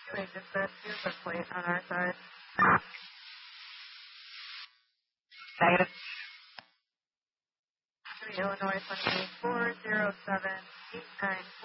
Wait, dispatch, here's the plate on our side. Negative. 3 Illinois 28 407 89